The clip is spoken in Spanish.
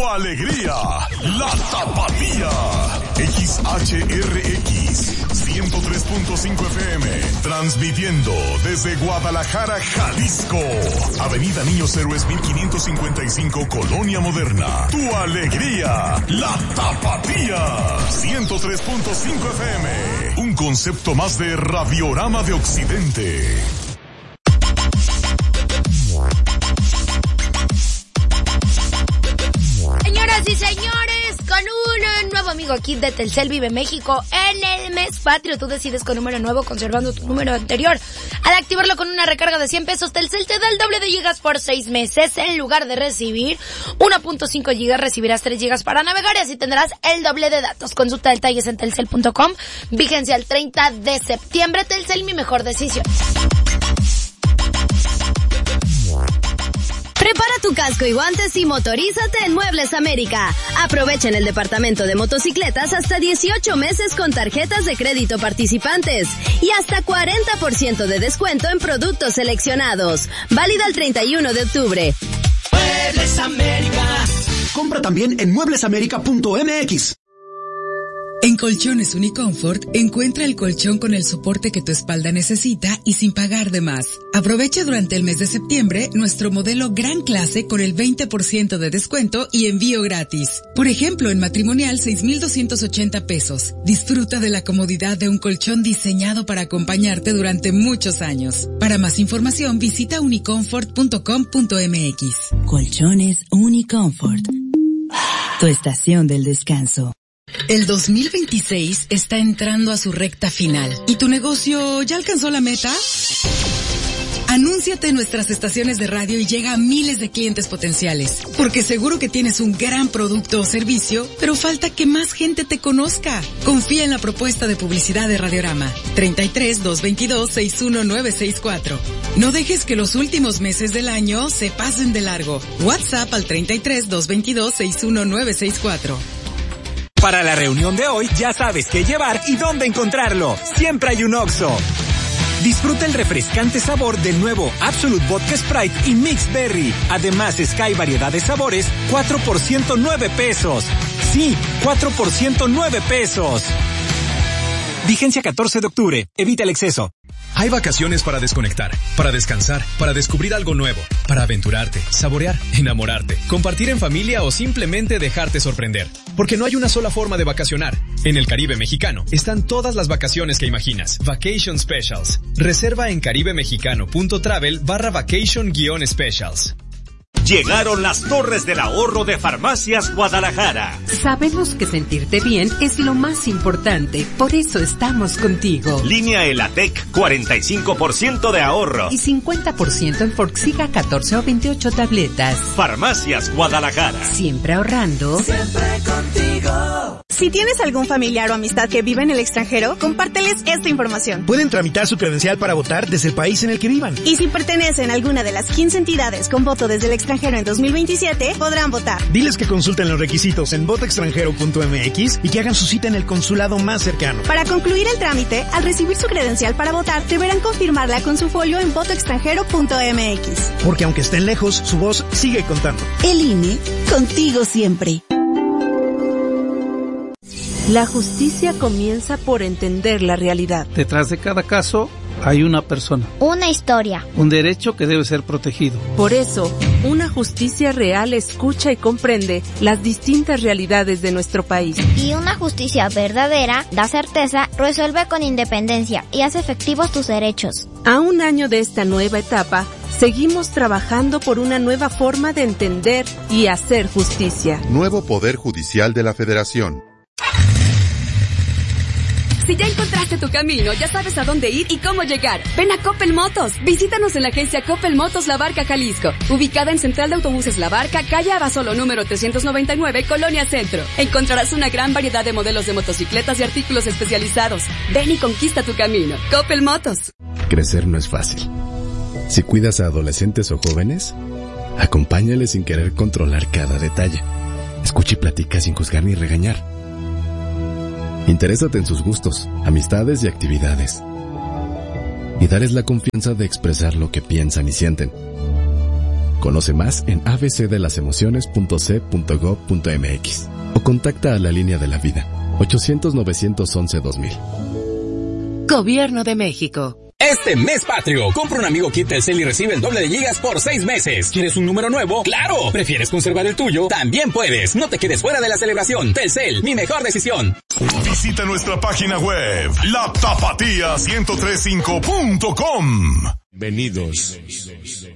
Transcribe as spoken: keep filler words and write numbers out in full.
tu alegría, la Tapatía. X H R X ciento tres punto cinco F M, transmitiendo desde Guadalajara, Jalisco. Avenida Niños Héroes mil quinientos cincuenta y cinco, Colonia Moderna. Tu alegría, la Tapatía. ciento tres punto cinco F M, un concepto más de Radiorama de Occidente. Señoras y señores, con un nuevo amigo aquí de Telcel Vive México en el mes patrio, tú decides con número nuevo conservando tu número anterior. Al activarlo con una recarga de cien pesos, Telcel te da el doble de gigas por seis meses. En lugar de recibir uno punto cinco gigas, recibirás tres gigas para navegar y así tendrás el doble de datos. Consulta detalles en telcel punto com. Vigencia el treinta de septiembre. Telcel, mi mejor decisión. Prepara tu casco y guantes y motorízate en Muebles América. Aprovecha en el departamento de motocicletas hasta dieciocho meses con tarjetas de crédito participantes y hasta cuarenta por ciento de descuento en productos seleccionados. Válido el treinta y uno de octubre. Muebles América. Compra también en muebles américa punto m x. En Colchones Unicomfort, encuentra el colchón con el soporte que tu espalda necesita y sin pagar de más. Aprovecha durante el mes de septiembre nuestro modelo Gran Clase con el veinte por ciento de descuento y envío gratis. Por ejemplo, en matrimonial seis mil doscientos ochenta pesos. Disfruta de la comodidad de un colchón diseñado para acompañarte durante muchos años. Para más información, visita unicomfort punto com punto m x. Colchones Unicomfort. Tu estación del descanso. El dos mil veintiséis está entrando a su recta final. ¿Y tu negocio ya alcanzó la meta? Anúnciate en nuestras estaciones de radio y llega a miles de clientes potenciales. Porque seguro que tienes un gran producto o servicio, pero falta que más gente te conozca. Confía en la propuesta de publicidad de Radiorama. treinta y tres, doscientos veintidós, sesenta y uno nueve sesenta y cuatro. No dejes que los últimos meses del año se pasen de largo. WhatsApp al treinta y tres, doscientos veintidós, sesenta y uno nueve sesenta y cuatro. Para la reunión de hoy, ya sabes qué llevar y dónde encontrarlo. Siempre hay un Oxxo. Disfruta el refrescante sabor del nuevo Absolute Vodka Sprite y Mixed Berry. Además, Sky variedad de sabores, cuatro por ciento nueve pesos. Sí, cuatro por ciento nueve pesos. Vigencia catorce de octubre. Evita el exceso. Hay vacaciones para desconectar, para descansar, para descubrir algo nuevo, para aventurarte, saborear, enamorarte, compartir en familia o simplemente dejarte sorprender. Porque no hay una sola forma de vacacionar. En el Caribe mexicano están todas las vacaciones que imaginas. Vacation Specials. Reserva en caribemexicano punto travel barra vacation guión specials. Llegaron las Torres del Ahorro de Farmacias Guadalajara. Sabemos que sentirte bien es lo más importante, por eso estamos contigo. Línea Elatec, cuarenta y cinco por ciento de ahorro. Y cincuenta por ciento en Forxiga catorce o veintiocho tabletas. Farmacias Guadalajara. Siempre ahorrando. Siempre contigo. Si tienes algún familiar o amistad que vive en el extranjero, compárteles esta información. Pueden tramitar su credencial para votar desde el país en el que vivan. Y si pertenecen a alguna de las quince entidades con voto desde el extranjero en dos mil veintisiete, podrán votar. Diles que consulten los requisitos en voto extranjero punto m x y que hagan su cita en el consulado más cercano. Para concluir el trámite, al recibir su credencial para votar, deberán confirmarla con su folio en voto extranjero punto m x. Porque aunque estén lejos, su voz sigue contando. El I N E, contigo siempre. La justicia comienza por entender la realidad. Detrás de cada caso hay una persona. Una historia. Un derecho que debe ser protegido. Por eso, una justicia real escucha y comprende las distintas realidades de nuestro país. Y una justicia verdadera da certeza, resuelve con independencia y hace efectivos tus derechos. A un año de esta nueva etapa, seguimos trabajando por una nueva forma de entender y hacer justicia. Nuevo Poder Judicial de la Federación. Si ya encontraste tu camino, ya sabes a dónde ir y cómo llegar. Ven a Coppel Motos. Visítanos en la agencia Coppel Motos La Barca, Jalisco. Ubicada en Central de Autobuses La Barca, calle Abasolo número trescientos noventa y nueve, Colonia Centro. Encontrarás una gran variedad de modelos de motocicletas y artículos especializados. Ven y conquista tu camino. Coppel Motos. Crecer no es fácil. Si cuidas a adolescentes o jóvenes, acompáñales sin querer controlar cada detalle. Escucha y platica sin juzgar ni regañar. Interésate en sus gustos, amistades y actividades. Y darles la confianza de expresar lo que piensan y sienten. Conoce más en a b c de las emociones punto c punto gob punto m x o contacta a la línea de la vida ochocientos, novecientos once, dos mil. Gobierno de México. Este mes patrio, compra un amigo kit Telcel y recibe el doble de gigas por seis meses. ¿Quieres un número nuevo? ¡Claro! ¿Prefieres conservar el tuyo? También puedes. No te quedes fuera de la celebración. Telcel, mi mejor decisión. Visita nuestra página web, la tapatía ciento tres punto cinco punto com. Bienvenidos